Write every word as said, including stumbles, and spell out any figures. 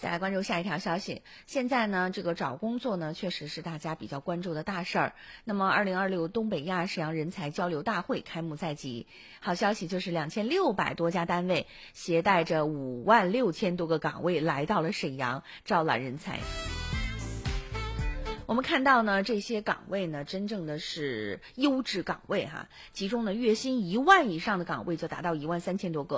再来关注下一条消息。现在呢，这个找工作呢，确实是大家比较关注的大事儿。那么，二零二六东北亚沈阳人才交流大会开幕在即。好消息就是，两千六百多家单位携带着五万六千多个岗位来到了沈阳，招揽人才。我们看到呢，这些岗位呢，真正的是优质岗位哈，其中呢，月薪一万以上的岗位就达到一万三千多个。